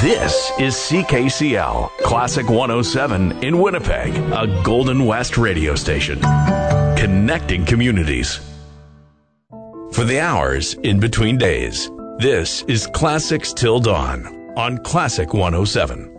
This is CKCL, Classic 107 in Winnipeg, a Golden West radio station. Connecting communities. For the hours in between days, this is Classics Till Dawn on Classic 107.